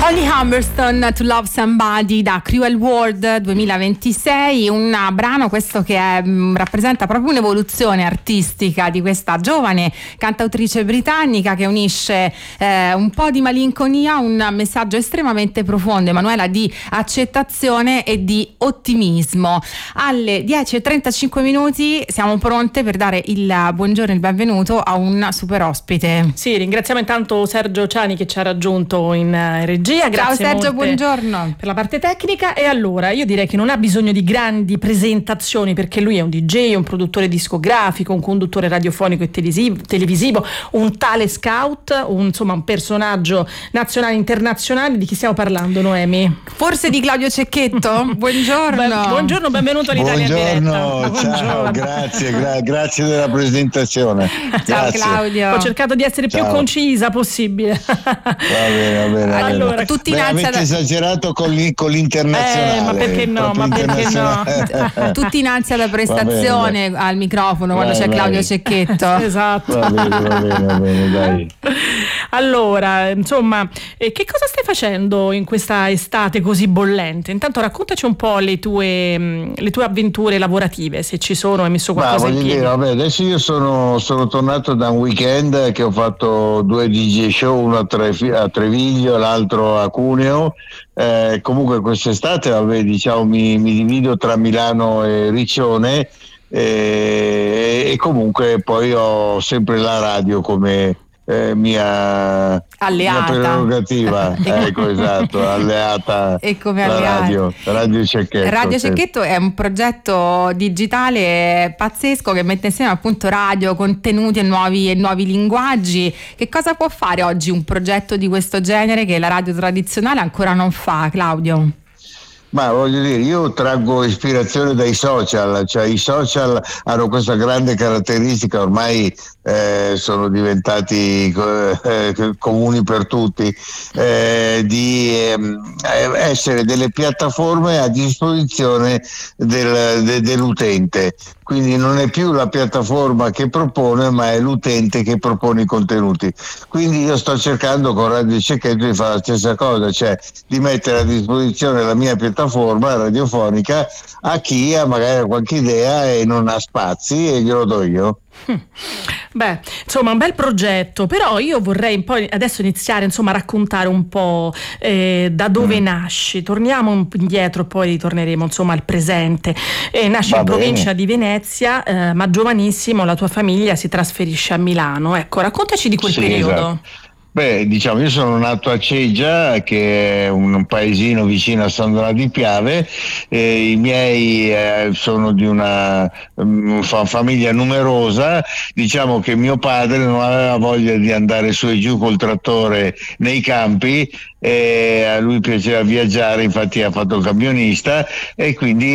Holly Humberstone, To Love Somebody, da Cruel World 2026, un brano questo che rappresenta proprio un'evoluzione artistica di questa giovane cantautrice britannica che unisce un po' di malinconia, un messaggio estremamente profondo, Emanuela, di accettazione e di ottimismo. Alle 10:35 siamo pronte per dare il buongiorno e il benvenuto a un super ospite. Sì, ringraziamo intanto Sergio Ciani che ci ha raggiunto in regia. Ciao Grazie Sergio, buongiorno. per la parte tecnica. E allora io direi che non ha bisogno di grandi presentazioni, perché lui è un DJ, un produttore discografico, un conduttore radiofonico e televisivo, un tale scout, un personaggio nazionale e internazionale. Di chi stiamo parlando, Noemi? Forse di Claudio Cecchetto? Buongiorno. Buongiorno, benvenuto all'Italia Diretta. Buongiorno. Ciao, grazie della presentazione. Ciao Grazie. Claudio. Ho cercato di essere più concisa possibile. Va bene. Allora, tutti in ansia avete esagerato con l'internazionale. ma perché no? Tutti in ansia da prestazione al microfono quando c'è Claudio Cecchetto. Esatto. Va bene, dai. Allora, insomma, che cosa stai facendo in questa estate così bollente? Intanto raccontaci un po' le tue avventure lavorative, se ci sono, hai messo qualcosa in piedi. Adesso io sono tornato da un weekend che ho fatto 2 DJ show, uno a Treviglio, l'altro a Cuneo. Comunque quest'estate mi divido tra Milano e Riccione, e comunque poi ho sempre la radio come mia prerogativa. Ecco, esatto, alleata. E come Radio Cecchetto. Radio Cecchetto è un progetto digitale pazzesco che mette insieme appunto radio, contenuti e nuovi linguaggi. Che cosa può fare oggi un progetto di questo genere che la radio tradizionale ancora non fa, Claudio? Ma voglio dire, io traggo ispirazione dai social, cioè i social hanno questa grande caratteristica, ormai sono diventati comuni per tutti, di essere delle piattaforme a disposizione dell'utente. Quindi non è più la piattaforma che propone, ma è l'utente che propone i contenuti. Quindi io sto cercando con Radio Cecchetto di fare la stessa cosa, cioè di mettere a disposizione la mia piattaforma radiofonica a chi ha magari qualche idea e non ha spazi, e glielo do io. Beh, insomma, un bel progetto, però io vorrei poi adesso iniziare a raccontare un po' da dove nasci. Torniamo un po' indietro, poi ritorneremo al presente. Nasci in provincia di Venezia, ma giovanissimo la tua famiglia si trasferisce a Milano. Ecco, raccontaci di quel periodo. Esatto. Io sono nato a Ceggia, che è un paesino vicino a San Donà di Piave. I miei sono di una famiglia numerosa. Diciamo che mio padre non aveva voglia di andare su e giù col trattore nei campi, e a lui piaceva viaggiare, infatti ha fatto il camionista, e quindi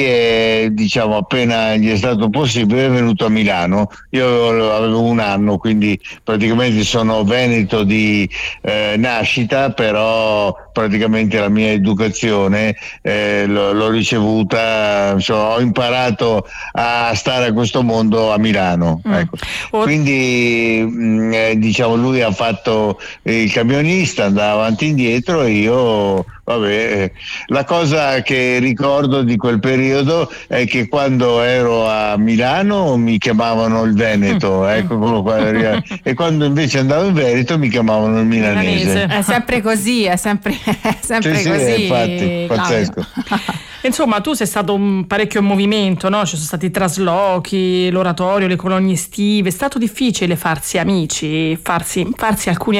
appena gli è stato possibile è venuto a Milano. Io avevo 1 anno, quindi praticamente sono veneto di nascita, però praticamente la mia educazione l'ho ricevuta, ho imparato a stare a questo mondo a Milano. Ecco. Quindi lui ha fatto il camionista, andava avanti e indietro, e io la cosa che ricordo di quel periodo è che quando ero a Milano mi chiamavano il Veneto, ecco, e quando invece andavo in Veneto mi chiamavano il milanese. È sempre così, è sempre così. Infatti, pazzesco. Insomma, tu sei stato parecchio in movimento, no? Ci sono stati i traslochi, l'oratorio, le colonie estive. È stato difficile farsi amici, farsi alcuni